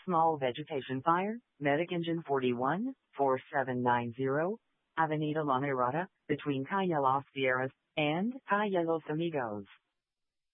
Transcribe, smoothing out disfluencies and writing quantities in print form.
Small vegetation fire, Medic Engine 41, 4790, Avenida La Mirada, between Calle Las Fieras and Calle Los Amigos.